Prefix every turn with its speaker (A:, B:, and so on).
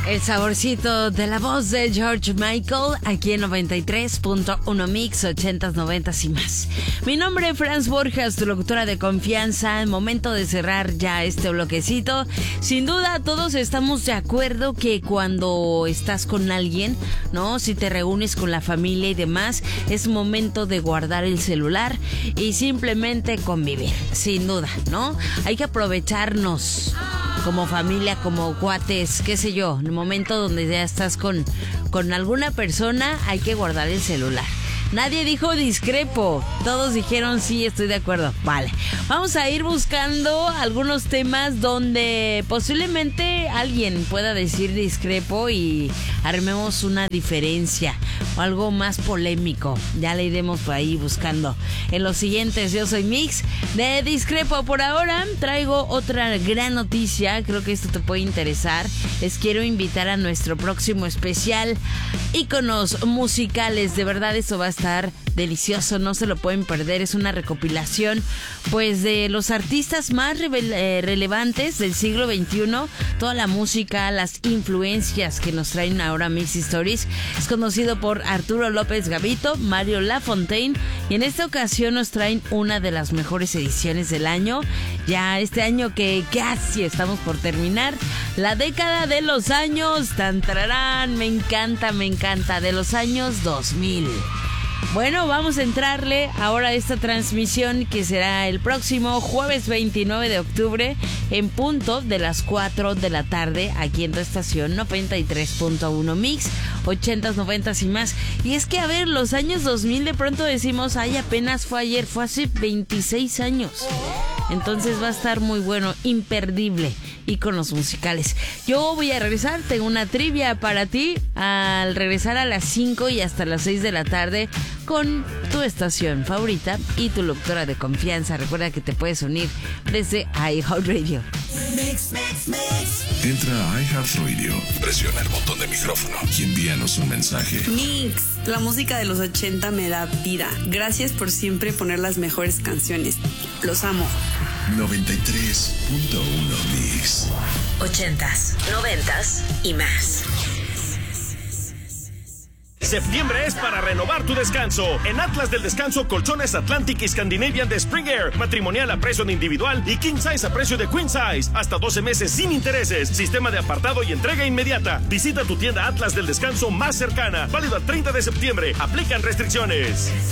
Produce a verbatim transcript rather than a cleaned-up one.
A: El saborcito de la voz de George Michael, aquí en noventa y tres punto uno Mix, ochentas, noventas y más. Mi nombre es Franz Borjas, tu locutora de confianza. Momento de cerrar ya este bloquecito. Sin duda, todos estamos de acuerdo que cuando estás con alguien, ¿no? Si te reúnes con la familia y demás, es momento de guardar el celular y simplemente convivir. Sin duda, ¿no? Hay que aprovecharnos como familia, como cuates, qué sé yo. En el momento donde ya estás con, con alguna persona, hay que guardar el celular. Nadie dijo discrepo, todos dijeron sí, estoy de acuerdo. Vale, vamos a ir buscando algunos temas donde posiblemente alguien pueda decir discrepo y armemos una diferencia o algo más polémico. Ya le iremos por ahí buscando en los siguientes. Yo soy Mix de Discrepo. Por ahora traigo otra gran noticia, creo que esto te puede interesar. Les quiero invitar a nuestro próximo especial íconos musicales. De verdad, esto va a estar delicioso, no se lo pueden perder. Es una recopilación pues de los artistas más revel- eh, relevantes del siglo veintiuno, toda la música, las influencias que nos traen ahora Mix Stories. Es conocido por Arturo López Gavito, Mario Lafontaine, y en esta ocasión nos traen una de las mejores ediciones del año, ya este año que casi estamos por terminar, la década de los años, tan tararán, me encanta, me encanta, de los años dos mil. Bueno, vamos a entrarle ahora a esta transmisión que será el próximo jueves veintinueve de octubre en punto de las cuatro de la tarde aquí en tu estación noventa y tres punto uno Mix, ochentas, noventas y más. Y es que, a ver, los años dos mil de pronto decimos, ay, apenas fue ayer, fue hace veintiséis años. Entonces va a estar muy bueno, imperdible, íconos musicales. Yo voy a regresar, tengo una trivia para ti al regresar a las cinco y hasta las seis de la tarde con tu estación favorita y tu locutora de confianza. Recuerda que te puedes unir desde iHeartRadio.
B: Mix, mix, mix. Entra a iHeartRadio, presiona el botón de micrófono y envíanos un mensaje.
C: Mix, la música de los ochenta me da vida. Gracias por siempre poner las mejores canciones. Los amo.
B: noventa y tres punto uno Mix.
D: Ochentas, noventas y más.
E: Septiembre es para renovar tu descanso. En Atlas del Descanso, colchones Atlantic y Scandinavian de Spring Air. Matrimonial a precio de individual y King Size a precio de Queen Size. Hasta doce meses sin intereses. Sistema de apartado y entrega inmediata. Visita tu tienda Atlas del Descanso más cercana. Válido al treinta de septiembre. Aplican restricciones.